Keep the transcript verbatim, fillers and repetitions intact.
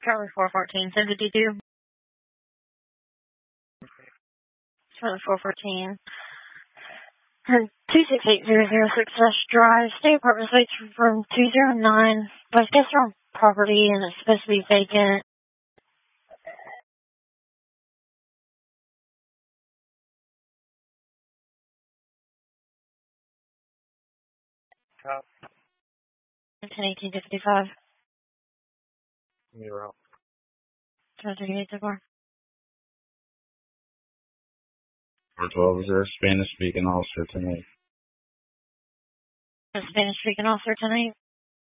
Charlie four fourteen, ten fifty-two. Charlie four fourteen. two six eight zero zero six Drive, State Apartment Suites from two zero nine. But guests are on property and it's supposed to be vacant. ten eighteen to fifty-five. You're out. ten thirty-eight so far. four twelve, is there a Spanish speaking officer tonight? A Spanish speaking officer tonight?